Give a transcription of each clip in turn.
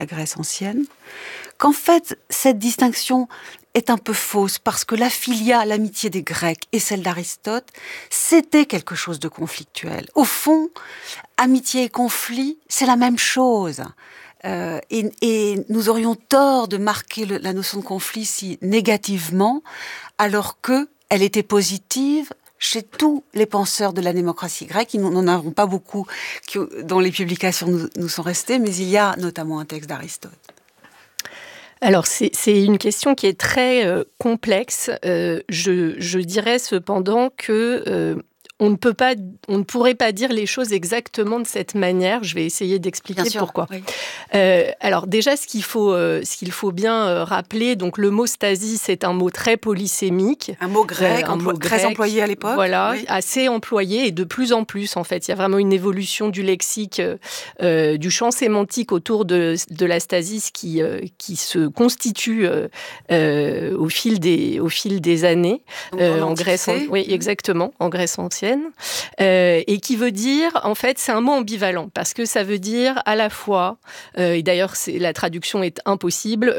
la Grèce ancienne, qu'en fait, cette distinction est un peu fausse, parce que la philia, l'amitié des Grecs et celle d'Aristote, c'était quelque chose de conflictuel. Au fond, amitié et conflit, c'est la même chose. Et nous aurions tort de marquer la notion de conflit si négativement, alors qu'elle était positive chez tous les penseurs de la démocratie grecque. Nous n'en avons pas beaucoup dont les publications nous sont restées, mais il y a notamment un texte d'Aristote. Alors, c'est une question qui est très complexe. Je dirais cependant que on ne pourrait pas dire les choses exactement de cette manière. Je vais essayer d'expliquer pourquoi. Oui. Alors déjà, ce qu'il faut bien rappeler, donc le mot stasis est un mot très polysémique. Un mot grec, très employé à l'époque. Voilà, oui. Assez employé et de plus en plus en fait. Il y a vraiment une évolution du lexique, du champ sémantique autour de la stasis qui se constitue au fil des années en Grèce. Oui, exactement, en Grèce ancienne. Et qui veut dire, en fait, c'est un mot ambivalent, parce que ça veut dire à la fois, et d'ailleurs la traduction est impossible,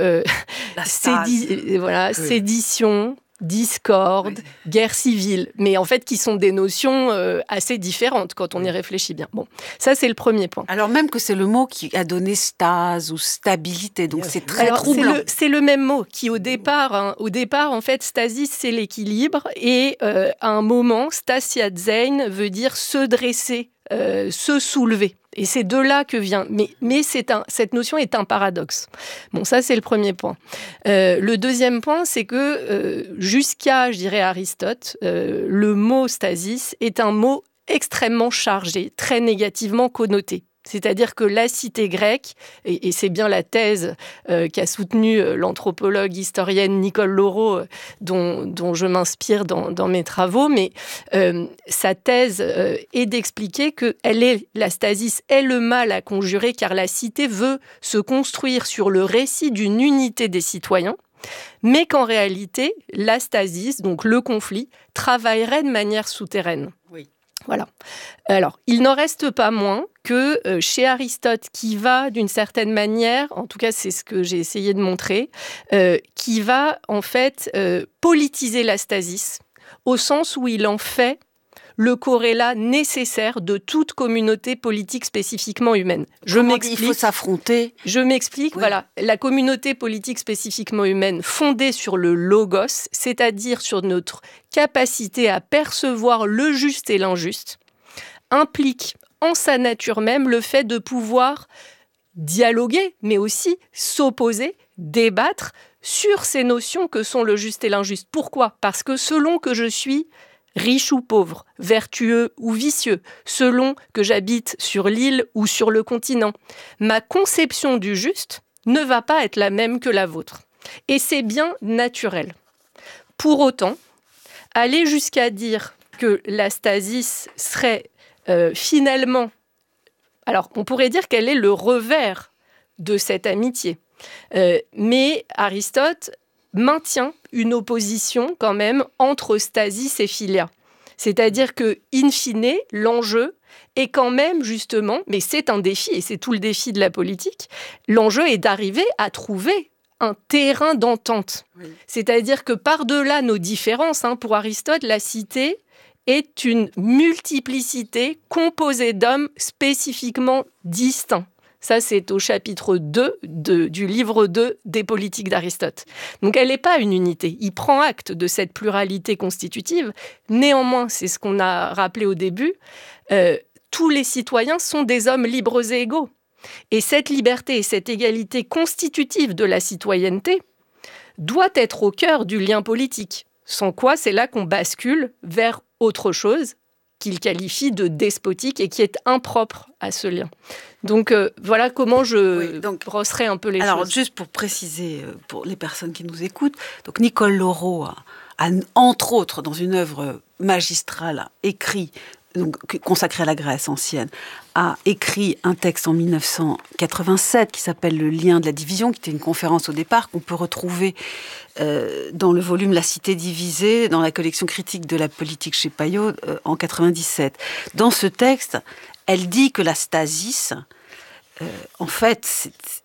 sédition, discorde, guerre civile, mais en fait qui sont des notions assez différentes quand on y réfléchit bien. Bon, ça c'est le premier point. Alors même que c'est le mot qui a donné stase ou stabilité, donc c'est très troublant. C'est le même mot qui au départ en fait stasis c'est l'équilibre et à un moment stasiazein veut dire se dresser, se soulever. Et c'est de là que vient. Mais cette notion est un paradoxe. Bon, ça, c'est le premier point. Le deuxième point, c'est que jusqu'à, je dirais, Aristote, le mot stasis est un mot extrêmement chargé, très négativement connoté. C'est-à-dire que la cité grecque, et c'est bien la thèse qu'a soutenue l'anthropologue historienne Nicole Laureau, dont je m'inspire dans mes travaux, mais sa thèse est d'expliquer que la stasis est le mal à conjurer, car la cité veut se construire sur le récit d'une unité des citoyens, mais qu'en réalité, la stasis, donc le conflit, travaillerait de manière souterraine. Oui. Voilà. Alors, il n'en reste pas moins que chez Aristote, qui va d'une certaine manière, en tout cas c'est ce que j'ai essayé de montrer, qui va en fait politiser la stasis, au sens où il en fait le corrélat nécessaire de toute communauté politique spécifiquement humaine. Il faut s'affronter. Je m'explique, oui. Voilà. La communauté politique spécifiquement humaine fondée sur le logos, c'est-à-dire sur notre capacité à percevoir le juste et l'injuste, implique en sa nature même le fait de pouvoir dialoguer, mais aussi s'opposer, débattre sur ces notions que sont le juste et l'injuste. Pourquoi ? Parce que selon que je suis riche ou pauvre, vertueux ou vicieux, selon que j'habite sur l'île ou sur le continent, ma conception du juste ne va pas être la même que la vôtre. Et c'est bien naturel. Pour autant, aller jusqu'à dire que la stasis serait finalement... Alors, on pourrait dire qu'elle est le revers de cette amitié. Mais Aristote maintient une opposition quand même entre stasis et philia. C'est-à-dire que, in fine, l'enjeu est quand même justement, mais c'est un défi, et c'est tout le défi de la politique, l'enjeu est d'arriver à trouver un terrain d'entente. Oui. C'est-à-dire que par-delà nos différences, pour Aristote, la cité est une multiplicité composée d'hommes spécifiquement distincts. Ça, c'est au chapitre 2 du livre 2 des Politiques d'Aristote. Donc, elle n'est pas une unité. Il prend acte de cette pluralité constitutive. Néanmoins, c'est ce qu'on a rappelé au début, tous les citoyens sont des hommes libres et égaux. Et cette liberté et cette égalité constitutive de la citoyenneté doit être au cœur du lien politique. Sans quoi, c'est là qu'on bascule vers autre chose qu'il qualifie de despotique et qui est impropre à ce lien. Donc, voilà comment je brosserai un peu les choses. Alors, juste pour préciser, pour les personnes qui nous écoutent, donc Nicole Laureau a, entre autres, dans une œuvre magistrale, écrit, donc, consacrée à la Grèce ancienne, a écrit un texte en 1987 qui s'appelle « Le lien de la division », qui était une conférence au départ, qu'on peut retrouver dans le volume « La cité divisée », dans la collection critique de la politique chez Payot, en 97. Dans ce texte, elle dit que la stasis, en fait,